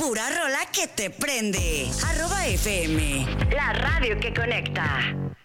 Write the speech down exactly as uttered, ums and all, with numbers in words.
Pura rola que te prende. Arroba F M, la radio que conecta.